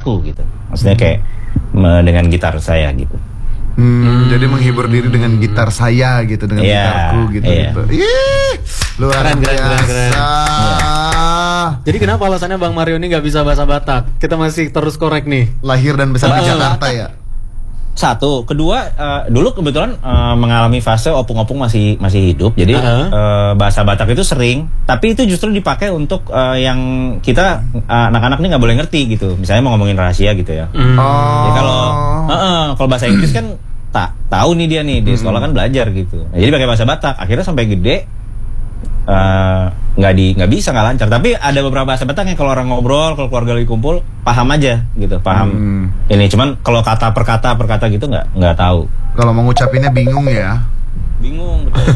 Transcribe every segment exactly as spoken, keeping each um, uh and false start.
aku gitu. Maksudnya kayak me, dengan gitar saya gitu. Hmm, hmm. Jadi menghibur diri dengan gitar saya gitu, dengan yeah, gitarku gitu yeah. gitu. Ih, luar keren, biasa. Keren, keren, keren. Yeah. Jadi kenapa alasannya Bang Mario ini nggak bisa bahasa Batak? Kita masih terus korek nih. Lahir dan besar uh, di Jakarta ya. Satu, kedua uh, dulu kebetulan uh, mengalami fase opung-opung masih masih hidup, jadi uh-huh. uh, bahasa Batak itu sering, tapi itu justru dipakai untuk uh, yang kita uh, anak-anak ini nggak boleh ngerti gitu, misalnya mau ngomongin rahasia gitu ya. Mm. Oh. Jadi kalau uh, uh, kalau bahasa Inggris kan tak tahu nih dia nih di sekolah kan belajar gitu, nah, jadi pakai bahasa Batak, akhirnya sampai gede nggak uh, di nggak bisa nggak lancar, tapi ada beberapa bahasa Batak yang kalau orang ngobrol, kalau keluarga lagi kumpul paham aja gitu, paham hmm. ini, cuman kalau kata per kata per kata gitu nggak nggak tahu, kalau mau ngucapinnya bingung ya, bingung betul.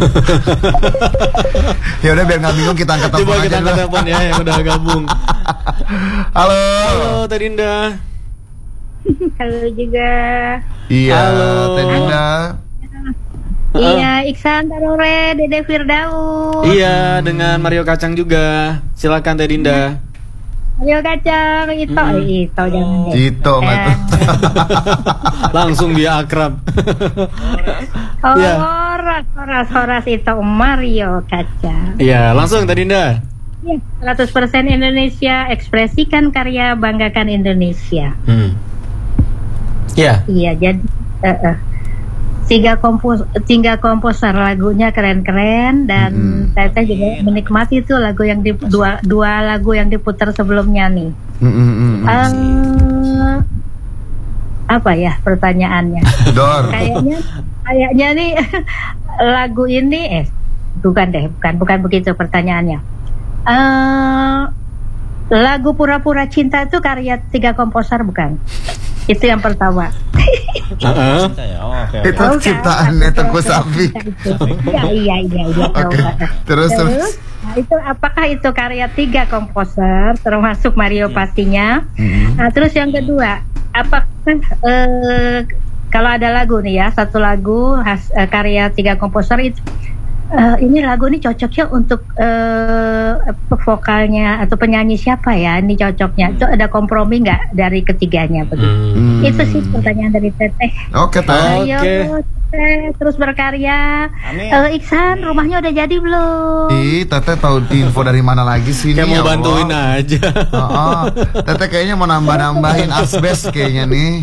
Ya udah biar nggak bingung kita angkat telepon aja, kita angkat telepon ya yang udah gabung. Halo halo Teh Dinda. Halo juga. Iya halo Teh Dinda. Iya, Iksan Tarore, Dede Firdaus. Iya, dengan Mario Kacang juga. Silakan Teh Dinda. Mario Kacang, Ito, hmm. Ito jangan. Ito eh. Langsung dia akrab. Oh, ya. Horas, horas, horas itu Mario Kacang. Iya, langsung Teh Dinda. Iya, seratus persen Indonesia, ekspresikan karya, banggakan Indonesia. Hmm. Iya. Iya, jadi uh, uh. tiga kompos tiga komposer lagunya keren-keren dan mm-hmm. saya juga menikmati itu lagu yang di, dua dua lagu yang diputar sebelumnya nih. Mm-hmm. Uh, apa ya pertanyaannya? Dor. Kayaknya kayaknya nih lagu ini eh bukan deh bukan bukan begitu pertanyaannya. Uh, lagu Pura-Pura Cinta itu karya tiga komposer bukan? Itu yang pertama. Uh-uh. Oh, okay, okay. Itu ciptaannya Tengku Safi. Iya iya iya iya. Oke. Terus terus. Nah, itu apakah itu karya tiga komposer termasuk Mario pastinya? Mm-hmm. Nah, terus yang kedua, apakah eh, kalau ada lagu nih ya, satu lagu has, eh, karya tiga komposer itu Uh, ini lagu ini cocoknya untuk uh, vokalnya atau penyanyi siapa ya? Ini cocoknya. Itu ada kompromi nggak dari ketiganya begitu? Hmm. Itu sih pertanyaan dari Teteh. Oke, okay, Ayo, okay. Teteh terus berkarya. Uh, Iksan, rumahnya udah jadi belum? Ih, Teteh tahu info dari mana lagi sih? Kayak mau bantuin Allah. Aja. Oh, oh. Teteh kayaknya mau nambah-nambahin asbes kayaknya nih.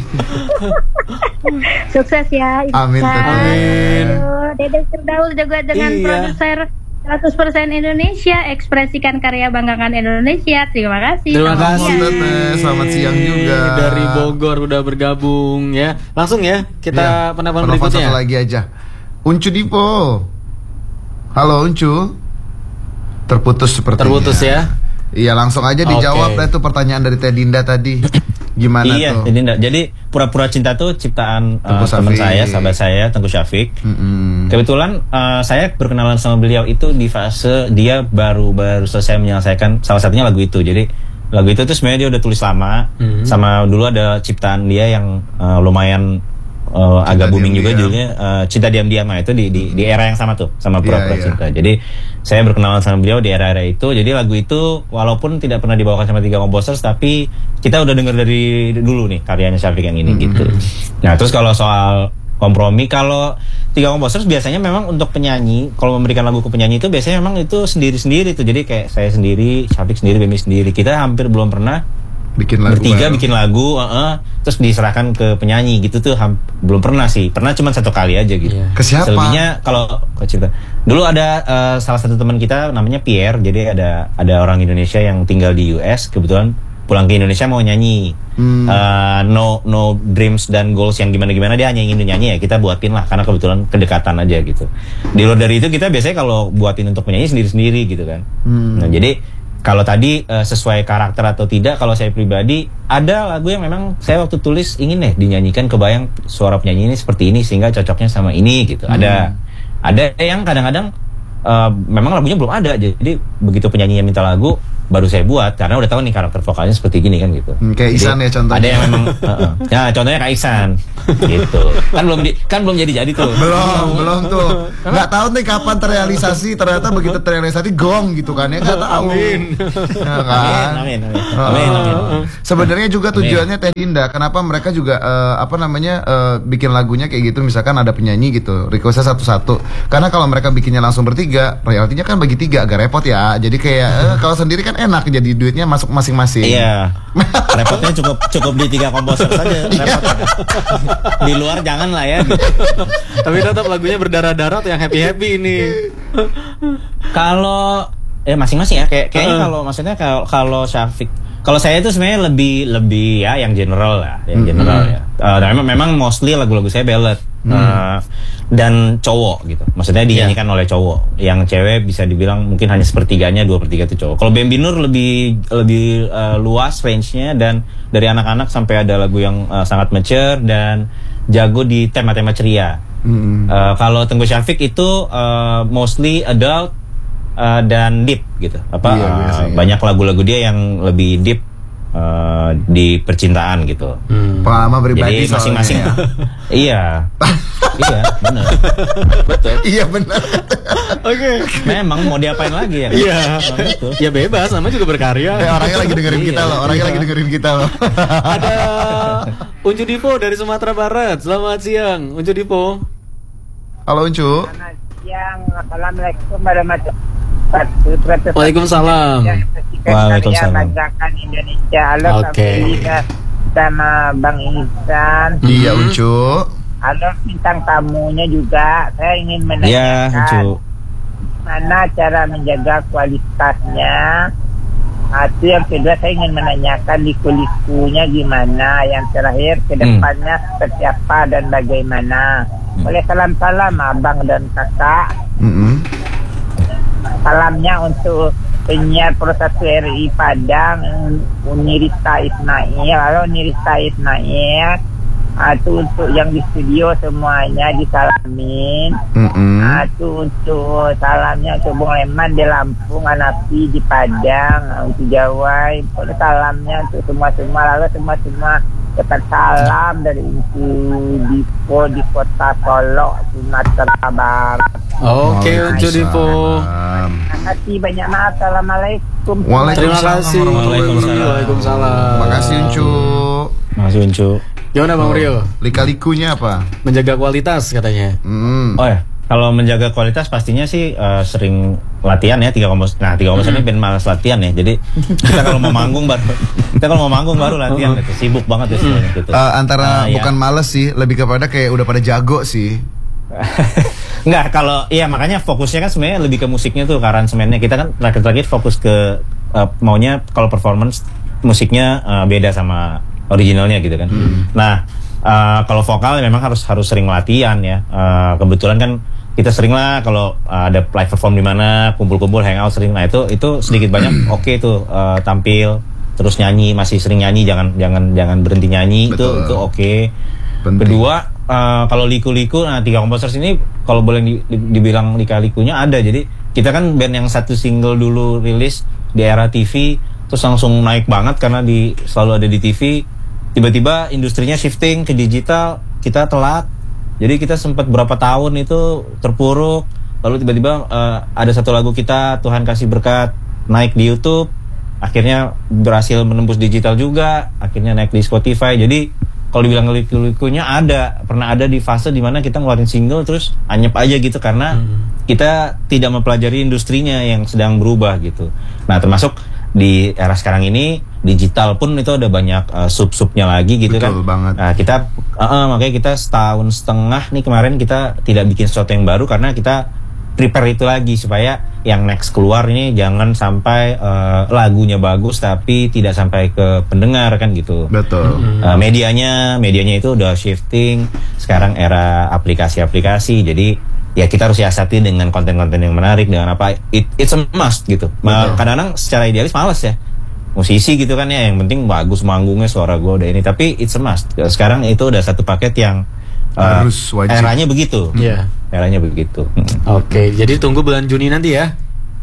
Sukses ya Iksan. Amin, Teteh. Amin. Dede Firdaus juga dengan iya. produser seratus persen Indonesia, ekspresikan karya, banggakan Indonesia. Terima kasih. Terima kasih. Teteh. Selamat siang juga. Dari Bogor udah bergabung ya. Langsung ya kita ya, penelpon berikutnya. Satu lagi aja. Uncu Dipo. Halo Uncu. Terputus sepertinya. Terputus ya. Iya, langsung aja dijawab okay. Deh tuh pertanyaan dari Teh Dinda tadi. Gimana iya, tuh? Teh Dinda. Jadi Pura-Pura Cinta tuh ciptaan uh, teman saya, sahabat saya, Tengku Syafiq. Mm-hmm. Kebetulan uh, saya berkenalan sama beliau itu di fase dia baru-baru selesai menyelesaikan salah satunya lagu itu. Jadi lagu itu tuh sebenarnya dia udah tulis lama. Mm-hmm. Sama dulu ada ciptaan dia yang uh, lumayan Uh, agak booming juga judulnya uh, Cinta Diam-Diam. Itu di, di di era yang sama tuh sama Pura-Pura yeah, Cinta. Yeah. Jadi saya berkenalan sama beliau di era-era itu. Jadi lagu itu walaupun tidak pernah dibawakan sama tiga komposer, tapi kita udah dengar dari dulu nih karyanya Syafiq yang ini mm-hmm. gitu. Nah terus kalau soal kompromi, kalau tiga komposer biasanya memang untuk penyanyi, kalau memberikan lagu ke penyanyi itu biasanya memang itu sendiri-sendiri tuh. Jadi kayak saya sendiri, Syafiq sendiri, Bemi sendiri. Kita hampir belum pernah bikin lagu bertiga baru. bikin lagu uh, uh, terus diserahkan ke penyanyi gitu tuh ham- belum pernah sih, pernah cuma satu kali aja gitu. Yeah. Ke siapa? Selebihnya kalau cerita dulu ada uh, salah satu teman kita namanya Pierre, jadi ada ada orang Indonesia yang tinggal di U S, kebetulan pulang ke Indonesia mau nyanyi hmm. uh, no no dreams dan goals yang gimana gimana, dia hanya ingin nyanyi, ya kita buatin lah karena kebetulan kedekatan aja gitu. Di luar dari itu kita biasanya kalau buatin untuk penyanyi sendiri sendiri gitu kan. Hmm. Nah jadi kalau tadi uh, sesuai karakter atau tidak, kalau saya pribadi ada lagu yang memang saya waktu tulis ingin deh dinyanyikan, kebayang suara penyanyi ini seperti ini sehingga cocoknya sama ini gitu. Hmm. Ada ada yang kadang-kadang uh, memang lagunya belum ada, jadi begitu penyanyinya minta lagu baru saya buat karena udah tahu nih karakter vokalnya seperti gini kan gitu. Hmm, kayak Ihsan ya contohnya. Ada yang memang, uh, uh. ya contohnya kayak Ihsan, gitu. Kan belum di, kan belum jadi jadi tuh. Belum, belum tuh. Nggak tahu nih kapan terrealisasi. Ternyata begitu terrealisasi gong gitu kan ya. Nggak tahu. Amin. Ya kan? Amin, amin, amin. amin, amin. Uh, Sebenarnya juga tujuannya Teh Dinda. Kenapa mereka juga uh, apa namanya uh, bikin lagunya kayak gitu? Misalkan ada penyanyi gitu, requestnya satu-satu. Karena kalau mereka bikinnya langsung bertiga, royaltinya kan bagi tiga agak repot ya. Jadi kayak uh, kalau sendiri kan enak jadi duitnya masuk masing-masing. Iya. Repotnya cukup cukup di tiga komposer saja. Repotnya. Di luar jangan lah ya. Gitu. Tapi tetap lagunya berdarah-darah atau yang happy-happy ini. Kalau eh masing-masing ya kayak kayaknya uh. kalau maksudnya kalau kalau Syafiq, kalau saya itu sebenarnya lebih lebih ya yang general lah, yang general mm-hmm. ya. Uh, dan memang memang mostly lagu-lagu saya ballad. Hmm. Uh, dan cowok gitu, maksudnya dinyanyikan yeah. oleh cowok. Yang cewek bisa dibilang mungkin hanya sepertiganya, dua per tiga itu cowok. Kalau Bambi Nur lebih lebih uh, luas range-nya, dan dari anak-anak sampai ada lagu yang uh, sangat mature dan jago di tema-tema ceria. Hmm. Uh, kalau Tengku Syafiq itu uh, mostly adult uh, dan deep gitu. Apa yeah, uh, biasa, banyak lagu-lagu dia yang lebih deep. Uh, di percintaan gitu. Hmm. Pengalaman pribadi. Jadi masing-masing. Ya. Iya. Iya, benar. Betul. Iya benar. Oke. Memang mau diapain lagi ya? Iya. Nah, ya bebas, namanya juga berkarya. Eh, orangnya lagi dengerin kita loh. Orangnya iya. lagi dengerin kita loh. Ada Uncu Dipo dari Sumatera Barat. Selamat siang, Uncu Dipo. Halo Uncu. Selamat siang. Assalamualaikum warahmatullahi wabarakatuh. Waalaikumsalam. Waalaikumsalam. Masyarakat Indonesia. Halo okay. Kak sama Bang Ihsan. Iya Uncu. Halo bintang tamunya juga. Saya ingin menanyakan ya, mana cara menjaga kualitasnya. Itu yang kedua saya ingin menanyakan liku-likunya gimana. Yang terakhir kedepannya hmm. seperti apa dan bagaimana. Boleh salam-salam abang dan kakak. Mm-hmm. Salamnya untuk penyiar Pro satu R I Padang, Unirita Ismail. Halo Unirita Ismail. Itu untuk yang di studio semuanya disalamin. Mm-hmm. Itu untuk salamnya untuk Bung Leman di Lampung, Anapi di Padang, untuk Jawa. Salamnya untuk semua-semua. Lalu semua-semua dapat salam dari Uncu Dipo di kota Solo, Sumatera Barat. Oke, Uncu Dipo. Terima kasih banyak, maaf. Assalamualaikum. Terima kasih. Waalaikumsalam. Terima kasih Uncu. Terima kasih Uncu. Gimana Bang Rio? Lika-likunya apa? Menjaga kualitas katanya. Hmm. Oh ya, kalau menjaga kualitas pastinya sih uh, sering latihan ya, tiga kompos. Nah, tiga kompos ini ben malas latihan ya. Jadi kita kalau mau manggung baru kita kalau mau manggung baru latihan gitu. Sibuk banget ya sebenarnya gitu. Uh, antara uh, bukan ya. males sih, lebih kepada kayak udah pada jago sih. Enggak, kalau iya makanya fokusnya kan sebenarnya lebih ke musiknya tuh, ke aransemennya. Kita kan terakhir-terakhir fokus ke uh, maunya kalau performance musiknya uh, beda sama originalnya gitu kan. Hmm. Nah, uh, kalau vokal memang harus harus sering latihan ya. Uh, kebetulan kan kita sering lah kalau uh, ada live perform di mana, kumpul-kumpul hangout sering. Nah, itu itu sedikit banyak oke okay tuh uh, tampil terus nyanyi, masih sering nyanyi, jangan jangan jangan berhenti nyanyi. Betul. itu itu oke. Okay. Kedua, uh, kalau liku-liku, nah tiga komposer ini kalau boleh di, di, dibilang lika-likunya ada. Jadi kita kan band yang satu single dulu rilis di era T V, terus langsung naik banget karena di selalu ada di T V. Tiba-tiba industrinya shifting ke digital, kita telat. Jadi kita sempat berapa tahun itu terpuruk. Lalu tiba-tiba uh, ada satu lagu kita, Tuhan Kasih Berkat, naik di YouTube. Akhirnya berhasil menembus digital juga. Akhirnya naik di Spotify. Jadi kalau dibilang liku-likunya ada, pernah ada di fase dimana kita ngeluarin single terus anyep aja gitu karena hmm. kita tidak mempelajari industrinya yang sedang berubah gitu. Nah, termasuk di era sekarang ini digital pun itu ada banyak uh, sub-subnya lagi gitu. Betul kan. Banget. Nah, kita uh, uh, makanya kita setahun setengah nih kemarin kita tidak bikin sesuatu yang baru karena kita prepare itu lagi supaya yang next keluar ini jangan sampai uh, lagunya bagus tapi tidak sampai ke pendengar kan gitu. Betul. Uh, medianya medianya itu udah shifting sekarang era aplikasi-aplikasi, jadi ya kita harus siasati dengan konten-konten yang menarik, dengan apa it, it's a must gitu. Kadang-kadang secara idealis malas ya musisi gitu kan ya, yang penting bagus manggungnya, suara gue udah ini, tapi it's a must. Sekarang itu udah satu paket yang uh, harus wajib. Eranya begitu. Iya. Yeah. Eranya begitu. Oke, okay, jadi tunggu bulan Juni nanti ya.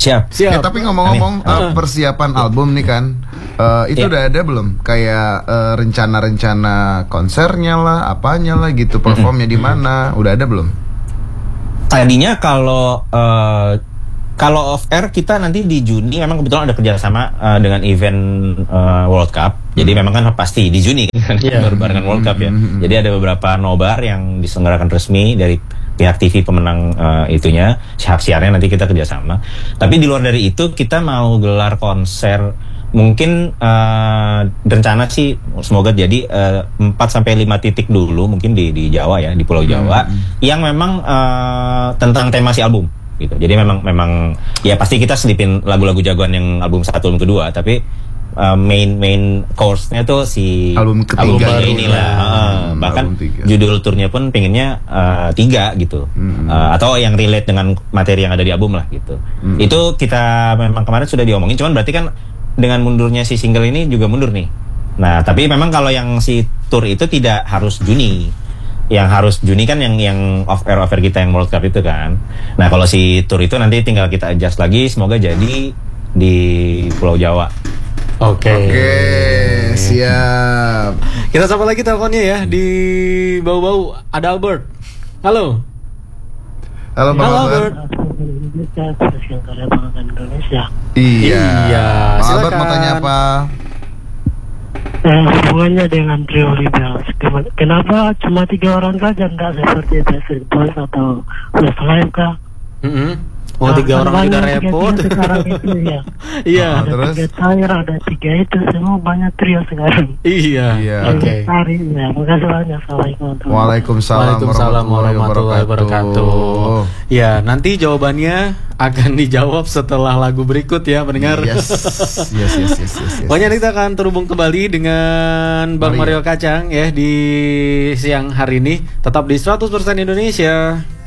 Siap. Siap. Eh, tapi ngomong-ngomong uh, persiapan album nih kan, uh, itu Iya. udah ada belum? Kayak uh, rencana-rencana konsernya lah, apanya lah gitu, performnya di mana? Udah ada belum? Tadinya kalau uh, kalau off air kita nanti di Juni memang kebetulan ada kerjasama uh, dengan event uh, World Cup. Jadi memang kan pasti di Juni kan Yeah. berbarengan World Cup ya. Jadi ada beberapa nobar yang diselenggarakan resmi dari pihak T V pemenang uh, itunya, hak siarnya nanti kita kerjasama. Tapi di luar dari itu kita mau gelar konser mungkin uh, rencana sih semoga jadi uh, empat sampai lima titik dulu mungkin di di Jawa ya, di Pulau Jawa hmm. yang memang uh, tentang tema si album gitu. Jadi memang memang ya pasti kita selipin lagu-lagu jagoan yang album satu, album kedua, tapi Uh, main main course-nya tuh si album ketiga album inilah hmm, uh, bahkan judul turnya pun pengennya uh, tiga gitu hmm. uh, atau yang relate dengan materi yang ada di album lah gitu. Hmm. Itu kita memang kemarin sudah diomongin, cuman berarti kan dengan mundurnya si single ini juga mundur nih. Nah tapi memang kalau yang si tour itu tidak harus Juni, yang harus Juni kan yang yang off air off air kita yang World Cup itu kan. Nah kalau si tour itu nanti tinggal kita adjust lagi, semoga jadi di Pulau Jawa. Oke. Okay. Oke, okay, siap. Kita sapa lagi teleponnya ya di bau-bau. Ada Albert. Halo. Halo Bang Halo, Albert. Indonesia. Iya. Iya, Bang silakan. Albert mau tanya apa? Eh, hubungannya dengan trio Rebels. Kenapa cuma tiga orang saja, enggak seperti Backstreet Boys atau Westlife kah? Mm-hmm. Mau tiga orang juga repot. Sekarang itu ya. Iya. Oh, Ada terus? tiga tire, ada tiga itu, semua banyak trio sekarang. Iya. Iya. Oke. Tari, ya. Makasih banyak. Assalamualaikum. Waalaikumsalam, Waalaikumsalam warahmatullahi wabarakatuh. wabarakatuh. Ya, nanti jawabannya akan dijawab setelah lagu berikut ya, pendengar. Yes. Yes, yes, yes, yes, yes. Pokoknya kita akan terhubung kembali dengan Bang Mario. Mario Kacang ya di siang hari ini. Tetap di seratus persen Indonesia.